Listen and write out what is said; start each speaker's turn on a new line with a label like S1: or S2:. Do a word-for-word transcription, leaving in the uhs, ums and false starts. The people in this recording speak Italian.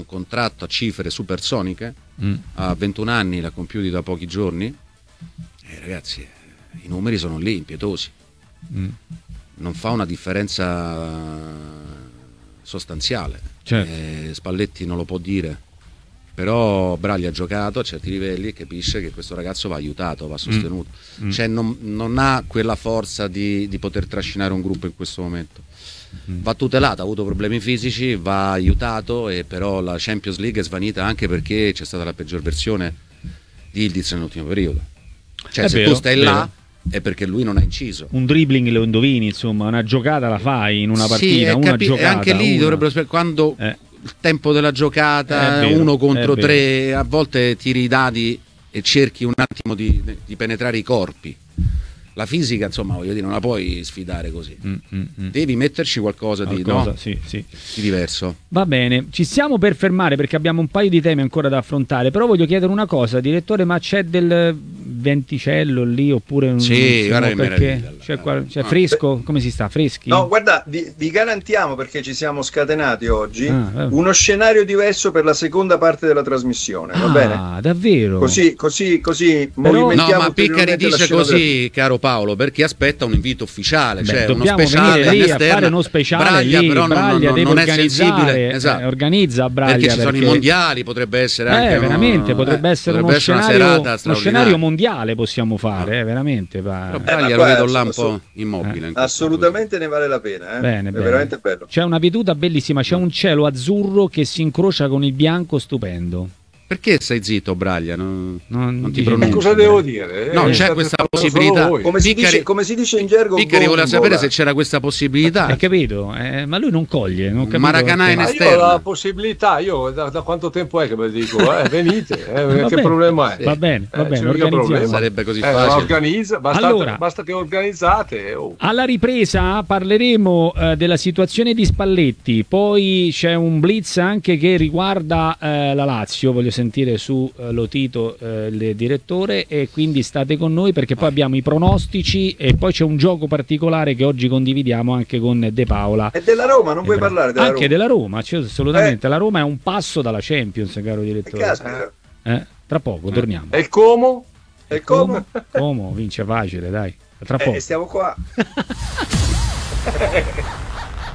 S1: un contratto a cifre supersoniche,
S2: mm.
S1: a ventuno anni, l'ha compiuti da pochi giorni, eh, ragazzi, i numeri sono lì, impietosi.
S2: Mm.
S1: Non fa una differenza sostanziale.
S2: Certo.
S1: Eh, Spalletti non lo può dire, però Braglia ha giocato a certi livelli e capisce che questo ragazzo va aiutato, va sostenuto.
S2: Mm.
S1: Cioè non, non ha quella forza di, di poter trascinare un gruppo in questo momento. Mm. Va tutelato, ha avuto problemi fisici, va aiutato, e però la Champions League è svanita anche perché c'è stata la peggior versione di Yildiz nell'ultimo periodo. Cioè
S2: è
S1: se
S2: vero,
S1: tu stai
S2: vero.
S1: là è perché lui non ha inciso.
S2: Un dribbling lo indovini, insomma, una giocata la fai in una partita,
S1: sì,
S2: una
S1: capi-
S2: giocata.
S1: E anche lì
S2: una...
S1: dovrebbero spiegare quando
S2: eh.
S1: il tempo della giocata,
S2: È vero,
S1: uno contro
S2: è vero.
S1: tre, a volte tiri i dadi e cerchi un attimo di, di penetrare i corpi. La fisica, insomma, voglio dire, non la puoi sfidare così.
S2: Mm, mm, mm.
S1: Devi metterci qualcosa,
S2: Qualcosa,
S1: di, no?
S2: sì, sì.
S1: di diverso.
S2: Va bene, ci stiamo per fermare perché abbiamo un paio di temi ancora da affrontare, però voglio chiedere una cosa, direttore, ma c'è del venticello lì oppure un
S1: Sì, guarda che
S2: perché
S1: meraviglia.
S2: c'è, qua, c'è
S1: Ah.
S2: fresco? Come si sta? Freschi?
S3: No, guarda, vi, vi garantiamo, perché ci siamo scatenati oggi,
S2: Ah, eh.
S3: uno scenario diverso per la seconda parte della trasmissione, va
S2: Ah,
S3: bene?
S2: davvero?
S3: Così, così, così
S2: Però-
S3: movimentiamo
S1: No, ma Piccari
S3: ulteriormente la
S1: dice
S3: scenografia.
S1: così, caro Paolo, perché aspetta un invito ufficiale,
S2: Beh,
S1: cioè uno
S2: dobbiamo
S1: speciale
S2: venire lì a
S1: all'esterno.
S2: fare uno speciale
S1: Braglia,
S2: lì,
S1: però non-
S2: Braglia
S1: non,
S2: deve
S1: non è
S2: organizzare,
S1: sensibile, esatto.
S2: eh, organizza Braglia
S1: perché ci sono i
S2: perché-
S1: mondiali, potrebbe essere
S2: Eh,
S1: anche uno-
S2: veramente potrebbe
S1: eh,
S2: essere
S1: potrebbe
S2: uno,
S1: essere una
S2: scenario,
S1: serata
S2: uno
S1: straordinaria.
S2: scenario mondiale possiamo fare, eh, veramente. va-
S1: Però
S3: Eh,
S1: Braglia
S3: ma
S1: lo
S3: guarda,
S1: vedo là un
S3: assolut-
S1: po' immobile. in questo
S3: Assolutamente ne vale la pena, eh?
S2: Bene,
S3: è
S2: bene.
S3: veramente bello.
S2: C'è una veduta bellissima, c'è un cielo azzurro che si incrocia con il bianco, stupendo.
S1: Perché stai zitto, Braglia? Non,
S2: Non
S1: non ti
S2: dice
S1: pronunci.
S4: Ma cosa devo dire?
S1: No,
S4: Eh,
S1: c'è
S4: state
S1: questa
S4: parlando
S1: possibilità.
S4: solo voi.
S3: Come si,
S1: Piccari-
S3: dice, come si dice in gergo,
S1: Piccari voleva sapere
S3: gombola.
S1: se c'era questa possibilità.
S2: Hai capito? Eh, ma lui non coglie. Non ho capito
S1: Maracanã
S2: perché.
S1: in
S4: Ma
S1: esterna.
S4: io ho la possibilità, io da, da quanto tempo è che ve lo dico? Eh, venite, eh,
S2: Va
S4: che
S2: bene,
S4: problema è?
S2: Va bene, va
S4: Eh,
S2: bene,
S4: c'è mica
S2: organizziamo.
S4: problema.
S1: Sarebbe così
S4: Eh,
S1: facile.
S4: organizza, basta,
S2: Allora.
S4: basta che organizzate. oh.
S2: Alla ripresa parleremo eh, della situazione di Spalletti, poi c'è un blitz anche che riguarda eh, la Lazio, voglio sentire su eh, Lotito eh, il direttore, e quindi state con noi perché poi abbiamo i pronostici e poi c'è un gioco particolare che oggi condividiamo anche con De Paola.
S3: È della Roma, non
S2: Eh,
S3: vuoi
S2: bravo.
S3: parlare della
S2: Anche
S3: Roma?
S2: della Roma, cioè, assolutamente. La Roma è un passo dalla Champions, caro
S3: Eh,
S2: direttore.
S3: caspita.
S2: Eh, tra poco torniamo.
S4: E il Como?
S3: E come?
S2: Como vince facile, dai. Tra poco.
S3: Eh, stiamo qua.